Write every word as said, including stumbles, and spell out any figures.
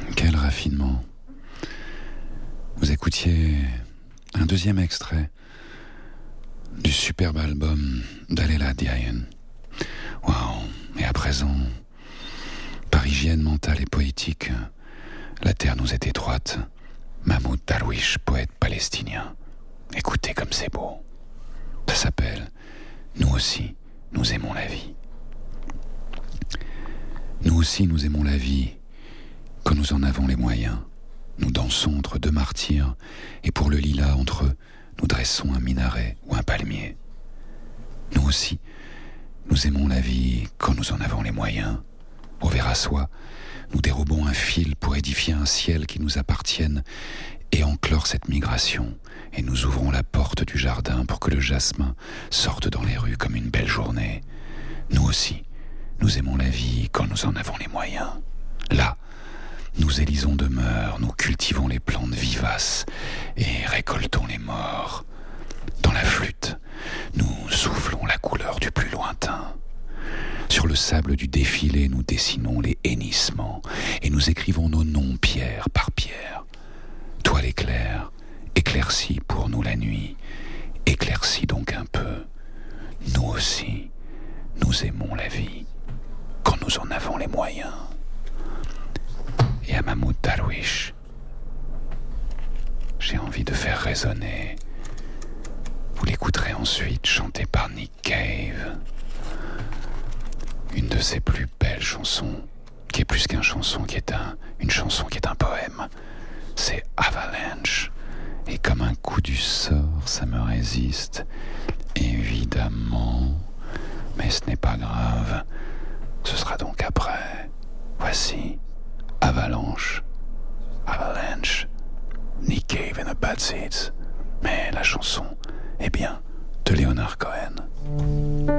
Quel raffinement. Vous écoutiez un deuxième extrait du superbe album d'Alela Diayen. Waouh. Et à présent, par hygiène mentale et poétique, la terre nous est étroite. Mahmoud Darwish, poète palestinien. Écoutez comme c'est beau. Ça s'appelle « Nous aussi, nous aimons la vie ». Nous aussi, nous aimons la vie quand nous en avons les moyens. Nous dansons entre deux martyrs et pour le lilas entre eux, nous dressons un minaret ou un palmier. Nous aussi, nous aimons la vie quand nous en avons les moyens. Au verre à soie, nous dérobons un fil pour édifier un ciel qui nous appartienne et enclore cette migration. Et nous ouvrons la porte du jardin pour que le jasmin sorte dans les rues comme une belle journée. Nous aussi, nous aimons la vie quand nous en avons les moyens. Là, nous élisons demeure, nous cultivons les plantes vivaces et récoltons les morts. Dans la flûte, nous soufflons la couleur du plus lointain. Sur le sable du défilé, nous dessinons les hennissements et nous écrivons nos noms pierre par pierre. Toi l'éclair, éclaircis pour nous la nuit, éclaircis donc un peu. Nous aussi, nous aimons la vie quand nous en avons les moyens. Et à Mahmoud Darwish, j'ai envie de faire résonner. Vous l'écouterez ensuite chanté par Nick Cave. Une de ses plus belles chansons, qui est plus qu'un chanson, qui est un, une chanson qui est un poème. C'est Avalanche. Et comme un coup du sort, ça me résiste. Évidemment. Mais ce n'est pas grave. Ce sera donc après. Voici Avalanche. Avalanche. Nick Cave and the Bad Seeds. Mais la chanson, eh bien, de Leonard Cohen.